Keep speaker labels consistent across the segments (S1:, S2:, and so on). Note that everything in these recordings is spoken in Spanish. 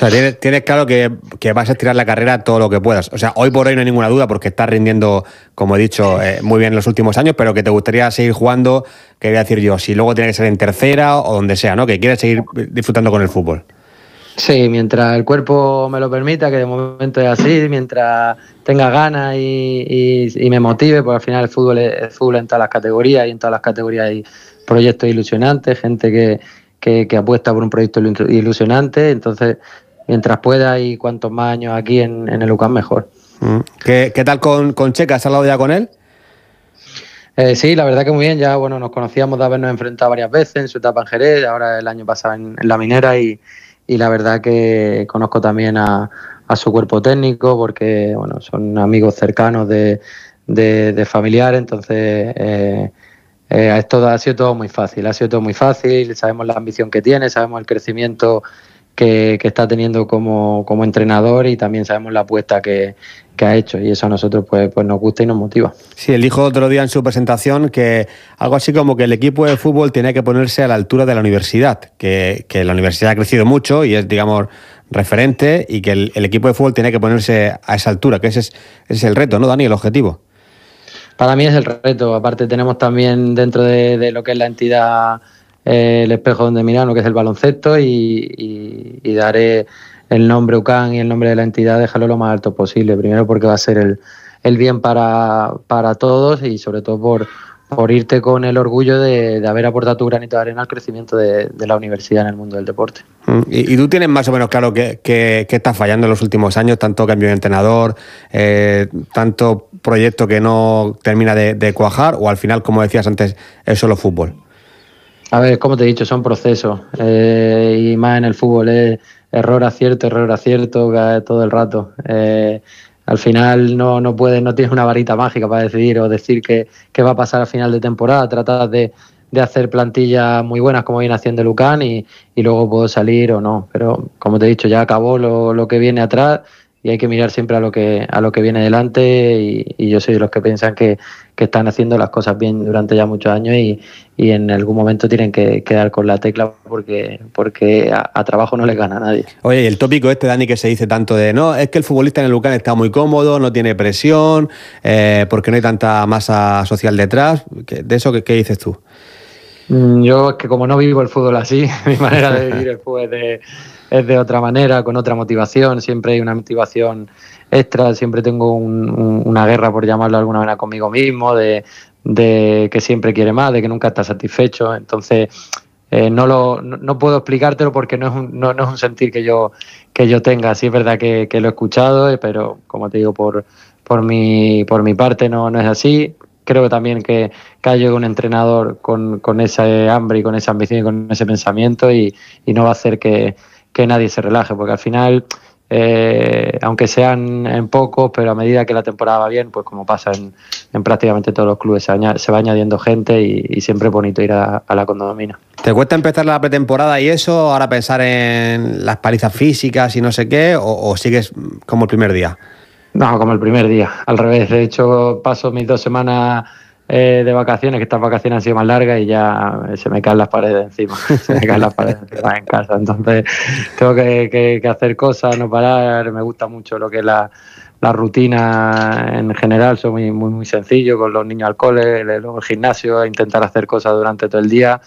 S1: sea, tienes claro que vas a estirar la carrera todo lo que puedas. O sea, hoy por hoy no hay ninguna duda porque estás rindiendo, como he dicho, muy bien en los últimos años, pero que te gustaría seguir jugando, que voy a decir yo, si luego tiene que ser en tercera o donde sea, ¿no? Que quieres seguir disfrutando con el fútbol.
S2: Sí, mientras el cuerpo me lo permita, que de momento es así, mientras tenga ganas y me motive, porque al final el fútbol es fútbol en todas las categorías y en todas las categorías hay proyectos ilusionantes, gente que apuesta por un proyecto ilusionante, entonces mientras pueda y cuantos más años aquí en el UCAM mejor.
S1: ¿Qué tal con Checa? ¿Has hablado ya con él?
S2: Sí, la verdad que muy bien, ya bueno, nos conocíamos de habernos enfrentado varias veces en su etapa en Jerez, ahora el año pasado en La Minera y la verdad que conozco también a su cuerpo técnico porque bueno, son amigos cercanos de familiares, entonces ha sido todo muy fácil, sabemos la ambición que tiene, sabemos el crecimiento que está teniendo como entrenador y también sabemos la apuesta que ha hecho y eso a nosotros pues nos gusta y nos motiva.
S1: Sí, él dijo otro día en su presentación que algo así como que el equipo de fútbol tiene que ponerse a la altura de la universidad, que la universidad ha crecido mucho y es, digamos, referente y que el equipo de fútbol tiene que ponerse a esa altura, que ese es el reto, ¿no, Dani? El objetivo.
S2: Para mí es el reto, aparte tenemos también dentro de lo que es la entidad el espejo donde mirar, que es el baloncesto y daré el nombre UCAM y el nombre de la entidad, dejarlo lo más alto posible, primero porque va a ser el bien para todos y sobre todo por irte con el orgullo de haber aportado tu granito de arena al crecimiento de la universidad en el mundo del deporte.
S1: ¿Y tú tienes más o menos claro que está fallando en los últimos años? Tanto cambio de entrenador, tanto proyecto que no termina de cuajar, o al final, como decías antes, es solo fútbol.
S2: A ver, como te he dicho, son procesos y más en el fútbol es error, acierto todo el rato. Al final no tienes una varita mágica para decidir o decir qué va a pasar a final de temporada. Tratas de hacer plantillas muy buenas como viene haciendo el UCAM y luego puedo salir o no. Pero como te he dicho, ya acabó lo que viene atrás y hay que mirar siempre a lo que viene delante y yo soy de los que piensan que están haciendo las cosas bien durante ya muchos años y en algún momento tienen que dar con la tecla porque a trabajo no les gana a nadie.
S1: Oye, y el tópico Dani, que se dice tanto de no, es que el futbolista en el UCAM está muy cómodo, no tiene presión, porque no hay tanta masa social detrás. ¿De eso qué dices tú?
S2: Yo es que como no vivo el fútbol así, mi manera de vivir el fútbol es de otra manera, con otra motivación, siempre hay una motivación extra, siempre tengo una guerra, por llamarlo de alguna manera, conmigo mismo, de que siempre quiere más, de que nunca está satisfecho, entonces no puedo explicártelo porque no es un sentir que yo tenga, sí es verdad que lo he escuchado, pero como te digo, por mi parte no es así. Creo también que ha llegado un entrenador con ese hambre y con esa ambición y con ese pensamiento y no va a hacer que nadie se relaje, porque al final, aunque sean en pocos, pero a medida que la temporada va bien, pues como pasa en prácticamente todos los clubes, se va añadiendo gente y siempre es bonito ir a la Condomina.
S1: ¿Te cuesta empezar la pretemporada y eso, ahora pensar en las palizas físicas y no sé qué, o sigues como el primer día?
S2: No, como el primer día, al revés. De hecho, paso mis 2 semanas de vacaciones, que estas vacaciones han sido más largas y ya se me caen las paredes encima. En casa. Entonces, tengo que hacer cosas, no parar. Me gusta mucho lo que es la rutina en general. Soy muy, muy, muy sencillo, con los niños al cole, luego el gimnasio, intentar hacer cosas durante todo el día.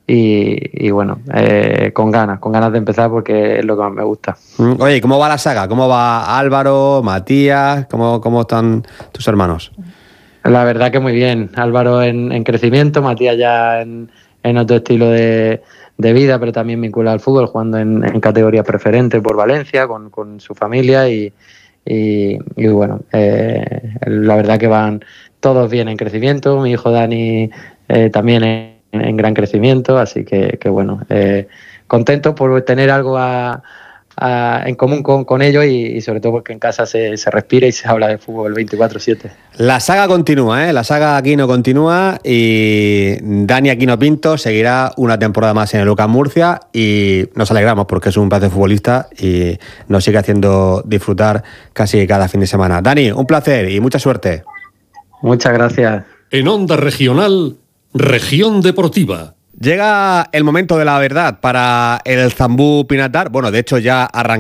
S2: Y bueno, con ganas de empezar porque es lo que más me gusta.
S1: Oye, ¿y cómo va la saga? ¿Cómo va Álvaro, Matías? ¿Cómo están tus hermanos?
S2: La verdad que muy bien. Álvaro en crecimiento, Matías ya en otro estilo de vida, pero también vinculado al fútbol, jugando en categorías preferentes por Valencia, con su familia y bueno, la verdad que van todos bien en crecimiento. Mi hijo Dani también en gran crecimiento, así que bueno, contento por tener algo en común con ellos y sobre todo porque en casa se respira y se habla de fútbol 24/7.
S1: La saga continúa, ¿eh? La saga Aquino continúa y Dani Aquino Pinto seguirá una temporada más en el UCAM Murcia y nos alegramos porque es un pedazo de futbolista y nos sigue haciendo disfrutar casi cada fin de semana. Dani, un placer y mucha suerte.
S2: Muchas gracias.
S3: En Onda Regional, Región Deportiva.
S1: Llega el momento de la verdad para el Zambú Pinatar. Bueno, de hecho ya arrancó